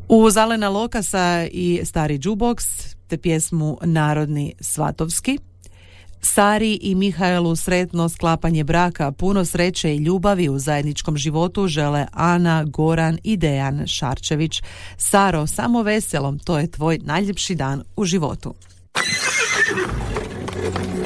Uz Alena Lokasa i Stari Jukebox te pjesmu Narodni Svatovski. Sari i Mihaelu sretno sklapanje braka, puno sreće i ljubavi u zajedničkom životu žele Ana, Goran i Dejan Šarčević. Saro, samo veselom, to je tvoj najljepši dan u životu.